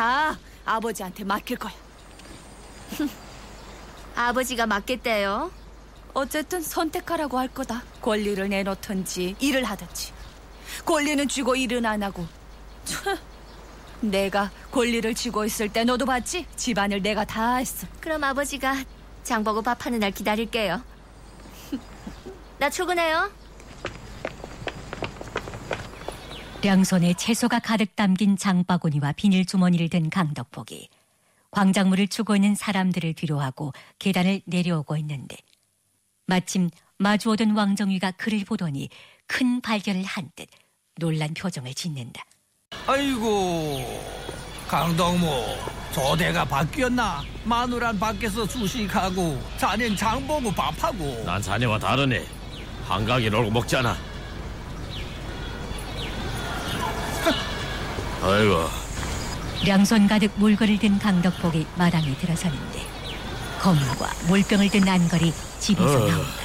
다 아버지한테 맡길 거야. 아버지가 맡겠대요. 어쨌든 선택하라고 할 거다. 권리를 내놓든지 일을 하든지. 권리는 쥐고 일은 안 하고. 내가 권리를 쥐고 있을 때 너도 봤지? 집안을 내가 다 했어. 그럼 아버지가 장보고 밥하는 날 기다릴게요. 나 출근해요. 양손에 채소가 가득 담긴 장바구니와 비닐주머니를 든 강덕복이 광작물을 주고 있는 사람들을 뒤로하고 계단을 내려오고 있는데 마침 마주오던 왕정위가 그를 보더니 큰 발견을 한 듯 놀란 표정을 짓는다. 아이고, 강덕무, 조대가 바뀌었나? 마누란 밖에서 수식하고 자넨 장보고 밥하고. 난 자네와 다르네. 한가하게 놀고 먹잖아. 아이고. 양손 가득 물건을 든 강덕복이 마당에 들어서는데 검과 물병을 든 안걸이 집에서 나온다.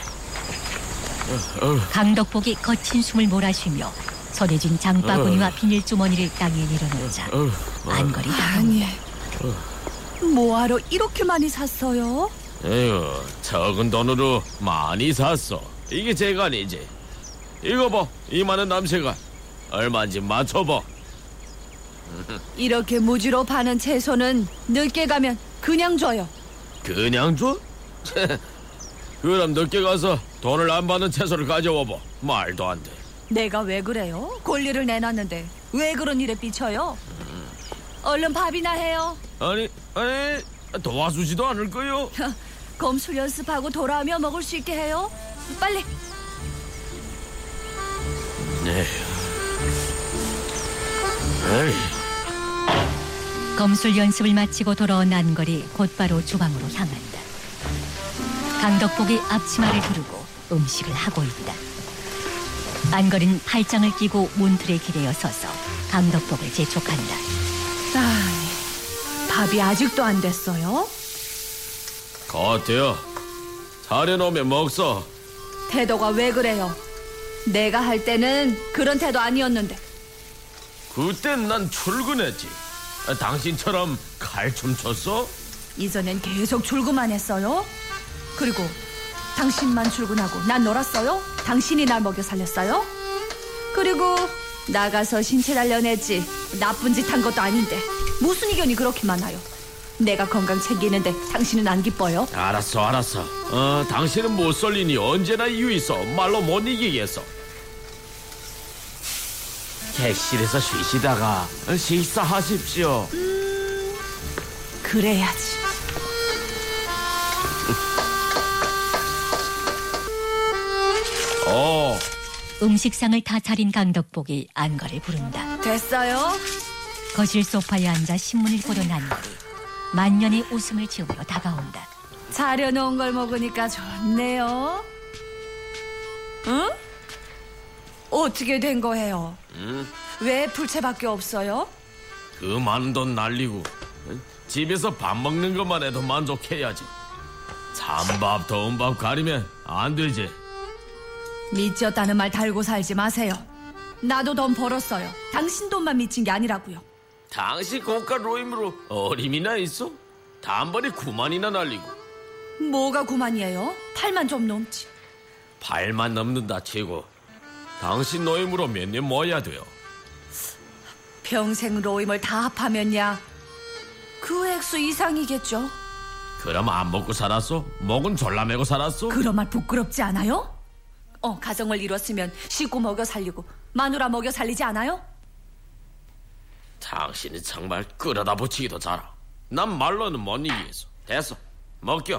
강덕복이 거친 숨을 몰아쉬며 손에 쥔 장바구니와 비닐주머니를 땅에 내려놓자 안걸이 아니, 뭐하러 이렇게 많이 샀어요? 에휴, 적은 돈으로 많이 샀어. 이게 재간이지. 이거 봐, 이 많은 남새가 얼마인지 맞춰봐. 이렇게 무지로 파는 채소는 늦게 가면 그냥 줘요. 그냥 줘? 그럼 늦게 가서 돈을 안 받는 채소를 가져와봐. 말도 안 돼. 내가 왜 그래요? 권리를 내놨는데 왜 그런 일에 삐쳐요? 얼른 밥이나 해요. 아니, 도와주지도 않을 거요. 검술 연습하고 돌아오며 먹을 수 있게 해요. 빨리. 네. 에이. 검술 연습을 마치고 돌아온 안걸이 곧바로 주방으로 향한다. 강덕복이 앞치마를 두르고 음식을 하고 있다. 안걸이는 팔짱을 끼고 문틀에 기대어 서서 강덕복을 재촉한다. 밥이 아직도 안 됐어요? 겉에요. 차려놓으면 먹소. 태도가 왜 그래요? 내가 할 때는 그런 태도 아니었는데. 그땐 난 출근했지. 당신처럼 칼춤 췄어? 이전엔 계속 출근만 했어요? 그리고 당신만 출근하고 난 놀았어요? 당신이 날 먹여 살렸어요? 그리고 나가서 신체 단련했지. 나쁜 짓 한 것도 아닌데 무슨 이견이 그렇게 많아요? 내가 건강 챙기는데 당신은 안 기뻐요? 알았어. 당신은 못 쏠리니 언제나 이유 있어. 말로 못 이기겠어. 객실에서 쉬시다가 식사하십시오. 그래야지. 음식상을 다 차린 강덕복이 안걸을 부른다. 됐어요? 거실 소파에 앉아 신문을 보던 안걸이 만년의 웃음을 지으며 다가온다. 차려놓은 걸 먹으니까 좋네요. 응? 어떻게 된 거예요? 왜 풀채밖에 없어요? 그 많은 돈 날리고 집에서 밥 먹는 것만 해도 만족해야지. 찬밥 더운 밥 가리면 안 되지. 미쳤다는 말 달고 살지 마세요. 나도 돈 벌었어요. 당신 돈만 미친 게 아니라고요. 당신 고가 로임으로 어림이나 있어? 단번에 9만이나 날리고. 뭐가 9만이에요? 8만 좀 넘지. 8만 넘는다 치고 당신 노임으로 몇 년 모아야 돼요? 평생 로임을 다 합하면야 그 액수 이상이겠죠. 그럼 안 먹고 살았어? 목은 졸라매고 살았어? 그런 말 부끄럽지 않아요? 가정을 이뤘으면 씻고 먹여 살리고 마누라 먹여 살리지 않아요? 당신이 정말 끌어다 붙이기도 잘하. 난 말로는 못 이기겠어. 됐어, 먹겨.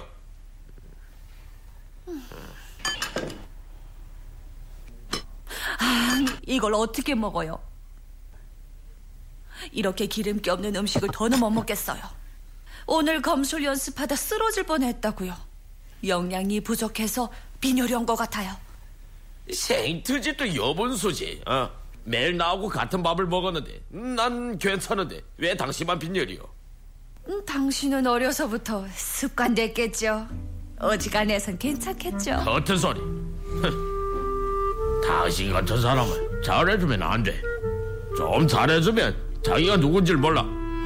이걸 어떻게 먹어요? 이렇게 기름기 없는 음식을 더는 못 먹겠어요. 오늘 검술 연습하다 쓰러질 뻔했다고요. 영양이 부족해서 빈혈이 온 것 같아요. 생트집도 여분수지. 매일 나하고 같은 밥을 먹었는데 난 괜찮은데 왜 당신만 빈혈이요? 당신은 어려서부터 습관됐겠죠. 어지간해선 괜찮겠죠. 같은 소리. 당신 같은 사람은 잘해주면 안 돼. 좀 잘해주면 자기가 누군지를 몰라.